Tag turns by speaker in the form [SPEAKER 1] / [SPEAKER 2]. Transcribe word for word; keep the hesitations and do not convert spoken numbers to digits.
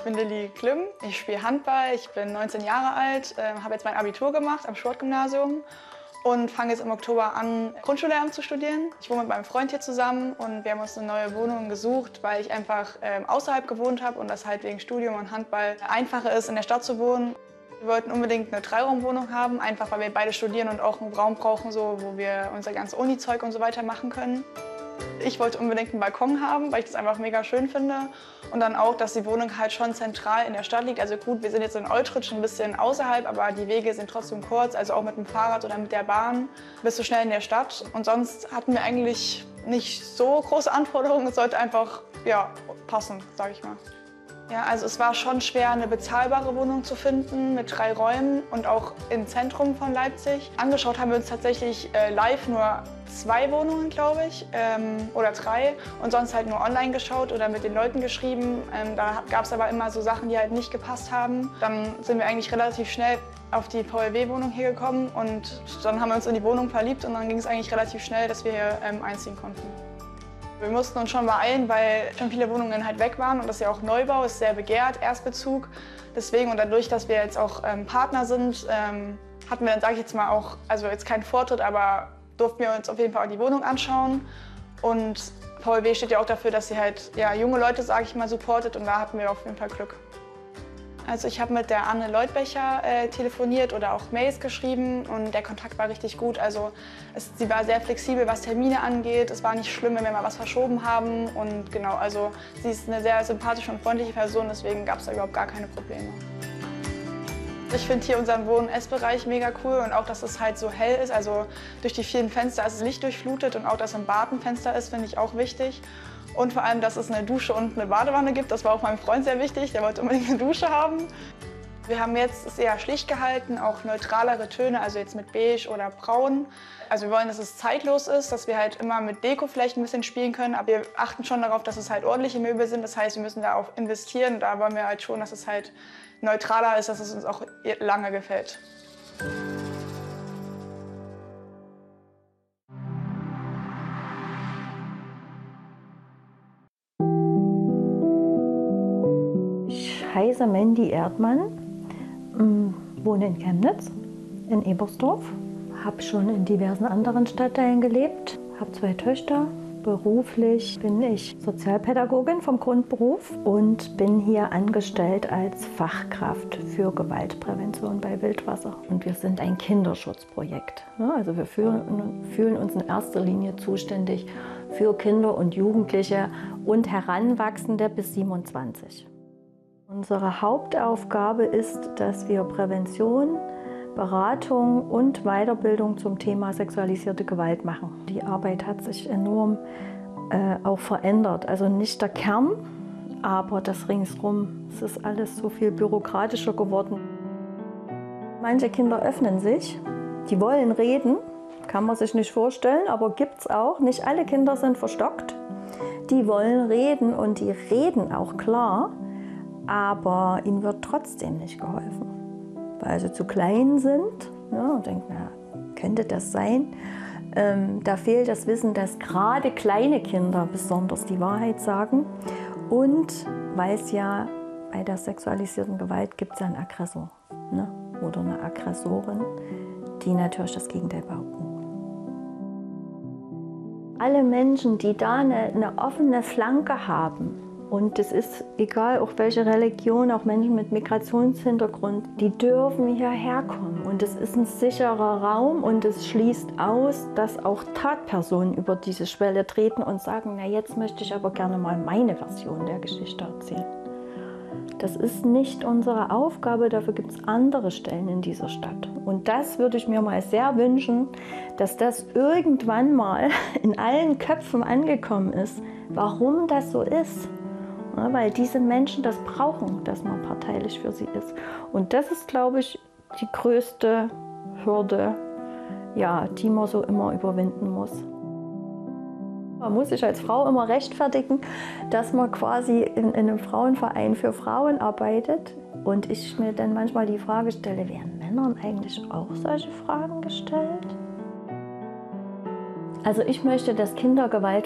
[SPEAKER 1] bin Lilly Klüm, ich spiele Handball, ich bin neunzehn Jahre alt, äh, habe jetzt mein Abitur gemacht am Sportgymnasium und fange jetzt im Oktober an, Grundschullehramt zu studieren. Ich wohne mit meinem Freund hier zusammen und wir haben uns eine neue Wohnung gesucht, weil ich einfach äh, außerhalb gewohnt habe und das halt wegen Studium und Handball einfacher ist, in der Stadt zu wohnen. Wir wollten unbedingt eine Dreiraumwohnung haben, einfach weil wir beide studieren und auch einen Raum brauchen, so, wo wir unser ganzes Uni-Zeug und so weiter machen können. Ich wollte unbedingt einen Balkon haben, weil ich das einfach mega schön finde. Und dann auch, dass die Wohnung halt schon zentral in der Stadt liegt. Also gut, wir sind jetzt in Oltritz ein bisschen außerhalb, aber die Wege sind trotzdem kurz. Also auch mit dem Fahrrad oder mit der Bahn bist du schnell in der Stadt. Und sonst hatten wir eigentlich nicht so große Anforderungen. Es sollte einfach ja, passen, sage ich mal. Ja, also es war schon schwer, eine bezahlbare Wohnung zu finden mit drei Räumen und auch im Zentrum von Leipzig. Angeschaut haben wir uns tatsächlich äh, live nur zwei Wohnungen, glaube ich, ähm, oder drei und sonst halt nur online geschaut oder mit den Leuten geschrieben. Ähm, da gab es aber immer so Sachen, die halt nicht gepasst haben. Dann sind wir eigentlich relativ schnell auf die V L W-Wohnung hier gekommen und dann haben wir uns in die Wohnung verliebt und dann ging es eigentlich relativ schnell, dass wir hier ähm, einziehen konnten. Wir mussten uns schon beeilen, weil schon viele Wohnungen halt weg waren und das ist ja auch Neubau, ist sehr begehrt, Erstbezug. Deswegen und dadurch, dass wir jetzt auch ähm, Partner sind, ähm, hatten wir dann, sage ich jetzt mal auch, also jetzt keinen Vortritt, aber durften wir uns auf jeden Fall auch die Wohnung anschauen. Und V L W steht ja auch dafür, dass sie halt ja, junge Leute, sage ich mal, supportet und da hatten wir auf jeden Fall Glück. Also ich habe mit der Anne Leutbecher äh, telefoniert oder auch Mails geschrieben und der Kontakt war richtig gut. Also es, sie war sehr flexibel, was Termine angeht. Es war nicht schlimm, wenn wir mal was verschoben haben. Und genau, also sie ist eine sehr sympathische und freundliche Person, deswegen gab es da überhaupt gar keine Probleme. Ich finde hier unseren Wohn- und Essbereich mega cool und auch, dass es halt so hell ist. Also durch die vielen Fenster ist es lichtdurchflutet und auch, dass im Bad ein Fenster ist, finde ich auch wichtig. Und vor allem, dass es eine Dusche und eine Badewanne gibt. Das war auch meinem Freund sehr wichtig, der wollte unbedingt eine Dusche haben. Wir haben jetzt es eher schlicht gehalten, auch neutralere Töne, also jetzt mit beige oder braun. Also wir wollen, dass es zeitlos ist, dass wir halt immer mit Deko vielleicht ein bisschen spielen können. Aber wir achten schon darauf, dass es halt ordentliche Möbel sind. Das heißt, wir müssen da auch investieren. Da wollen wir halt schon, dass es halt neutraler ist, dass es uns auch lange gefällt.
[SPEAKER 2] Ich heiße Mandy Erdmann, wohne in Chemnitz, in Ebersdorf, habe schon in diversen anderen Stadtteilen gelebt, habe zwei Töchter. Beruflich bin ich Sozialpädagogin vom Grundberuf und bin hier angestellt als Fachkraft für Gewaltprävention bei Wildwasser. Und wir sind ein Kinderschutzprojekt. Also wir fühlen, fühlen uns in erster Linie zuständig für Kinder und Jugendliche und Heranwachsende bis siebenundzwanzig. Unsere Hauptaufgabe ist, dass wir Prävention, Beratung und Weiterbildung zum Thema sexualisierte Gewalt machen. Die Arbeit hat sich enorm äh, auch verändert. Also nicht der Kern, aber das ringsrum. Es ist alles so viel bürokratischer geworden. Manche Kinder öffnen sich, die wollen reden, kann man sich nicht vorstellen, aber gibt es auch. Nicht alle Kinder sind verstockt. Die wollen reden und die reden auch klar, aber ihnen wird trotzdem nicht geholfen, weil sie zu klein sind, ja, und denken, na, könnte das sein? Ähm, da fehlt das Wissen, dass gerade kleine Kinder besonders die Wahrheit sagen und weil es ja bei der sexualisierten Gewalt gibt es ja einen Aggressor, ne? Oder eine Aggressorin, die natürlich das Gegenteil behaupten. Alle Menschen, die da eine, eine offene Flanke haben, und es ist egal, auch welche Religion, auch Menschen mit Migrationshintergrund, die dürfen hierher kommen. Und es ist ein sicherer Raum und es schließt aus, dass auch Tatpersonen über diese Schwelle treten und sagen, na jetzt möchte ich aber gerne mal meine Version der Geschichte erzählen. Das ist nicht unsere Aufgabe, dafür gibt es andere Stellen in dieser Stadt. Und das würde ich mir mal sehr wünschen, dass das irgendwann mal in allen Köpfen angekommen ist, warum das so ist. Ja, weil diese Menschen das brauchen, dass man parteilich für sie ist. Und das ist, glaube ich, die größte Hürde, ja, die man so immer überwinden muss. Man muss sich als Frau immer rechtfertigen, dass man quasi in, in einem Frauenverein für Frauen arbeitet. Und ich mir dann manchmal die Frage stelle, werden Männern eigentlich auch solche Fragen gestellt? Also ich möchte, dass Kindergewalt